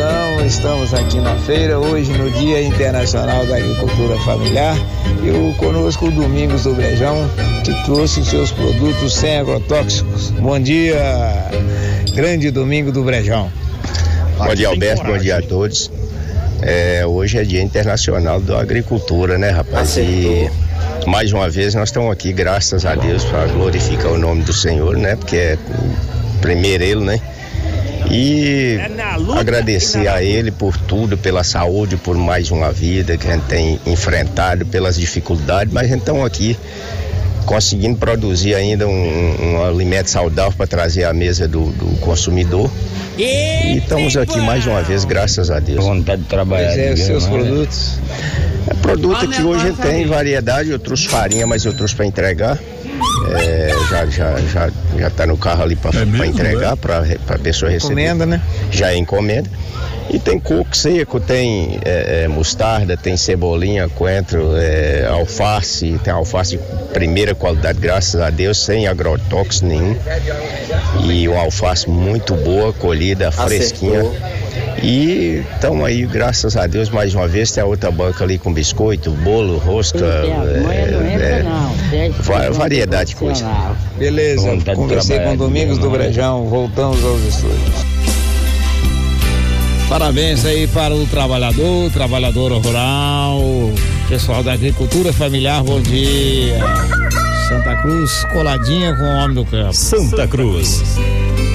Estamos aqui na feira, hoje no Dia Internacional da Agricultura Familiar, e conosco o Domingos do Brejão, que trouxe os seus produtos sem agrotóxicos. Bom dia, grande Domingo do Brejão. Bom dia, Alberto, bom dia a todos. Hoje é Dia Internacional da Agricultura, né, rapaz? E mais uma vez nós estamos aqui, graças a Deus, para glorificar o nome do Senhor, né? Porque é primeiro Ele, né? E agradecer a Ele por tudo, pela saúde, por mais uma vida que a gente tem enfrentado, pelas dificuldades, mas a gente está aqui conseguindo produzir ainda um alimento saudável para trazer à mesa do consumidor. E estamos aqui mais uma vez, graças a Deus. Vontade de trabalhar. Os seus produtos? Produto que hoje tem variedade, eu trouxe farinha, mas eu trouxe para entregar. Já tá no carro ali para entregar, para a pessoa receber. Encomenda, né? Já é encomenda. E tem coco seco, tem mostarda, tem cebolinha, coentro, alface, tem alface de primeira qualidade, graças a Deus, sem agrotóxico nenhum. E uma alface muito boa, colhida, fresquinha. E estamos aí, graças a Deus, mais uma vez. Tem a outra banca ali com biscoito, bolo, rosca, variedade de coisa. Beleza, conversei com Domingos do Brejão, voltamos aos estúdios. Parabéns aí para o trabalhador rural, pessoal da agricultura familiar, bom dia. Santa Cruz coladinha com o homem do campo. Santa Cruz.